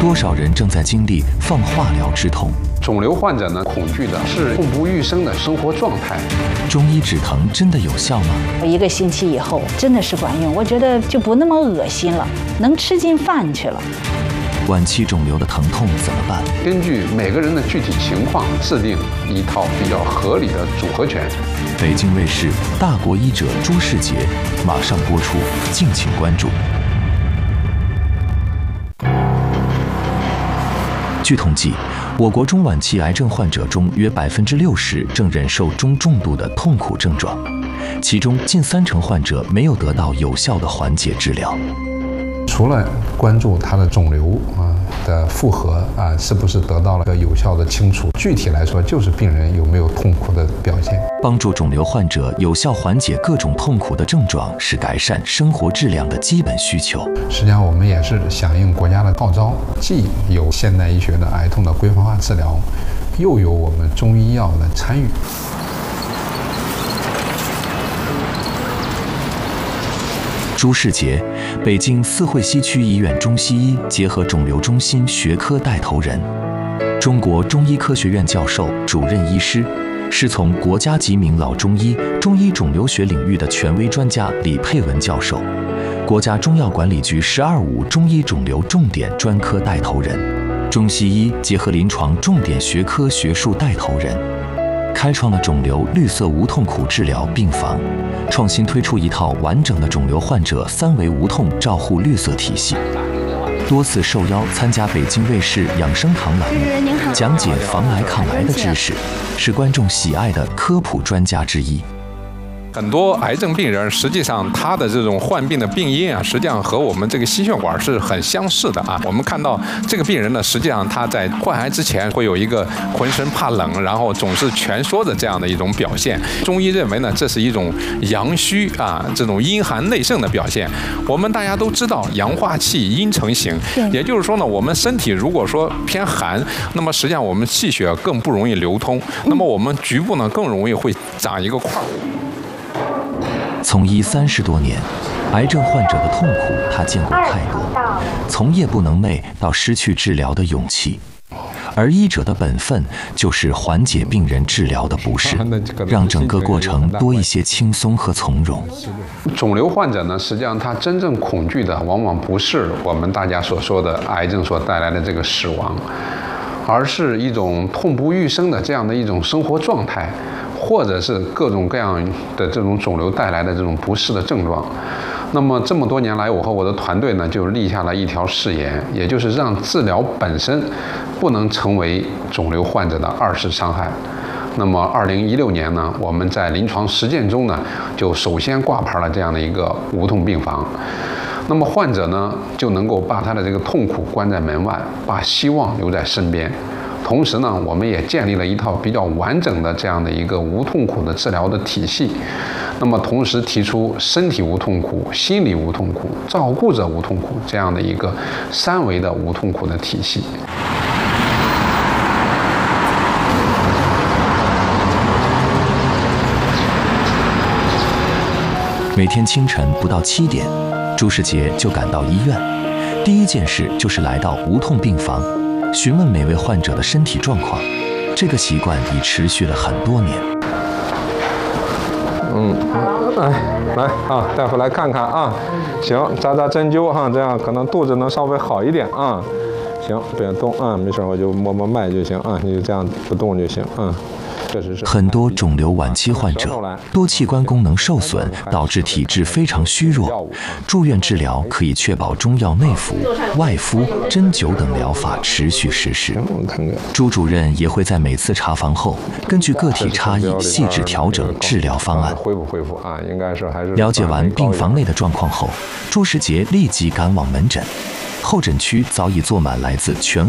多少人正在经历放化疗之痛？ 肿瘤患者呢，恐惧的是痛不欲生的生活状态。 中医止疼真的有效吗 ？1个星期以后真的是管用，我觉得就不那么恶心了，能吃进饭去了。 晚期肿瘤的疼痛怎么办？ 根据每个人的具体情况，制定一套比较合理的组合拳。 北京卫视《大国医者》朱世杰马上播出，敬请关注。据统计，我国中晚期癌症患者中约60%正忍受中重度的痛苦症状，其中近30%患者没有得到有效的缓解治疗。 除了关注他的肿瘤的复合是不是得到了个有效的清除，具体来说就是病人有没有痛苦的表现。 帮助肿瘤患者有效缓解各种痛苦的症状，是改善生活质量的基本需求。 实际上我们也是响应国家的号召，既有现代医学的癌痛的规范化治疗，又有我们中医药的参与。 朱世杰，北京四惠西区医院中西医结合肿瘤中心学科带头人，中国中医科学院教授、主任医师，师从国家级名老中医、中医肿瘤学领域的权威专家李佩文教授，国家中药管理局“12·5”中医肿瘤重点专科带头人，中西医结合临床重点学科学术带头人。开创了肿瘤绿色无痛苦治疗病房，创新推出一套完整的肿瘤患者3维无痛照护绿色体系。多次受邀参加北京卫视养生堂栏目，讲解防癌抗癌的知识，是观众喜爱的科普专家之一。 很多癌症病人，实际上他的这种患病的病因实际上和我们这个心血管是很相似的我们看到这个病人呢，实际上他在患癌之前会有一个浑身怕冷，然后总是蜷缩的这样的一种表现。中医认为呢，这是一种阳虚这种阴寒内盛的表现。我们大家都知道，阳化气，阴成形，也就是说呢，我们身体如果说偏寒，那么实际上我们气血更不容易流通，那么我们局部呢更容易会长一个块。 从医30多年，癌症患者的痛苦他见过太多，从夜不能寐到失去治疗的勇气。而医者的本分就是缓解病人治疗的不适，让整个过程多一些轻松和从容。 肿瘤患者呢，实际上他真正恐惧的往往不是我们大家所说的癌症所带来的这个死亡，而是一种痛不欲生的这样的一种生活状态，或者是各种各样的这种肿瘤带来的这种不适的症状。那么这么多年来，我和我的团队呢，就立下了一条誓言，也就是让治疗本身不能成为肿瘤患者的2次伤害。那么2016年呢，我们在临床实践中呢，就首先挂牌了这样的一个无痛病房。那么患者呢，就能够把他的这个痛苦关在门外，把希望留在身边。同时呢，我们也建立了一套比较完整的这样的一个无痛苦的治疗的体系。那么同时提出身体无痛苦、心理无痛苦、照顾者无痛苦这样的一个3维的无痛苦的体系。 每天清晨不到7点，朱世杰就赶到医院，第一件事就是来到无痛病房，询问每位患者的身体状况。这个习惯已持续了很多年。 来大夫来看看行，扎扎针灸这样可能肚子能稍微好一点行，不要动没事，我就摸摸脉就行你就这样不动就行确实是。 很多肿瘤晚期患者多器官功能受损，导致体质非常虚弱，住院治疗可以确保中药内服、外敷、针灸等疗法持续实施。朱主任也会在每次查房后，根据个体差异细致调整治疗方案。 恢复应该是还是。 了解完病房内的状况后，朱世杰立即赶往门诊。候诊区早已坐满来自全